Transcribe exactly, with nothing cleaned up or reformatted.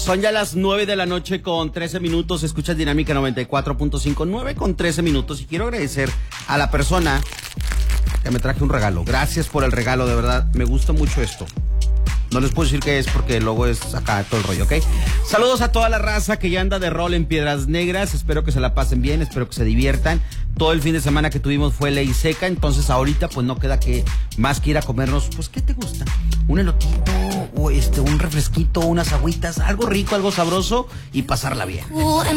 Son ya las nueve de la noche con trece minutos. Escuchas Dinámica noventa y cuatro punto cinco, nueve con trece minutos. Y quiero agradecer a la persona que me traje un regalo. Gracias por el regalo, de verdad. Me gusta mucho esto. No les puedo decir qué es porque luego es acá todo el rollo, ¿ok? Saludos a toda la raza que ya anda de rol en Piedras Negras. Espero que se la pasen bien, espero que se diviertan. Todo el fin de semana que tuvimos fue ley seca, entonces ahorita pues no queda que más que ir a comernos, pues ¿qué te gusta? Un elotito, o este, un refresquito, unas agüitas, algo rico, algo sabroso y pasarla bien.